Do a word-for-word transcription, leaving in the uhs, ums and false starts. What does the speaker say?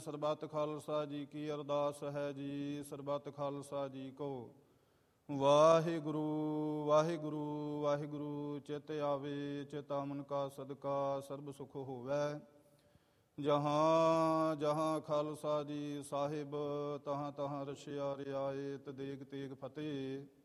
ਸਰਬੱਤ ਖਾਲਸਾ ਜੀ ਕੀ ਅਰਦਾਸ ਹੈ ਜੀ। ਸਰਬੱਤ ਖਾਲਸਾ ਜੀ ਕੋ ਵਾਹਿਗੁਰੂ ਵਾਹਿਗੁਰੂ ਵਾਹਿਗੁਰੂ। ਚਿਤ ਆਵੇ ਚਿਤ ਆਮਨ ਕਾ ਸਦਕਾ ਸਰਬ ਸੁਖ ਹੋਵੈ। ਜਹਾਂ ਜਹਾਂ ਖਾਲਸਾ ਜੀ ਸਾਹਿਬ ਤਹਾਂ ਤਹਾਂ ਰਸ਼ਿਆ ਰਿਆਇਤ ਦੇਗ ਤੇਗ ਫਤਿਹ।